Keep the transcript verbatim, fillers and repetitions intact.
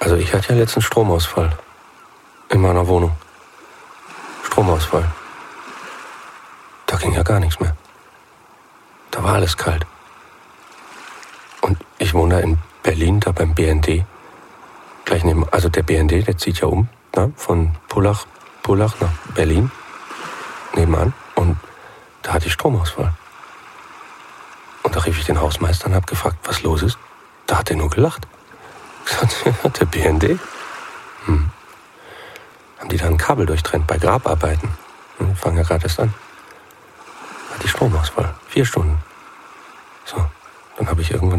Also ich hatte ja letztens Stromausfall in meiner Wohnung. Stromausfall. Da ging ja gar nichts mehr. Da war alles kalt. Und ich wohne da in Berlin, da beim B N D. Gleich neben, also der B N D, der zieht ja um, ne, von Pullach, Pullach nach Berlin, nebenan. Und da hatte ich Stromausfall. Und da rief ich den Hausmeister und habe gefragt, was los ist. Da hat er nur gelacht. Ich sagte, der B N D? Hm. Haben die da ein Kabel durchtrennt bei Grabarbeiten? Hm, fangen ja gerade erst an. Hatte ich Stromausfall. Vier Stunden. So, dann habe ich irgendwann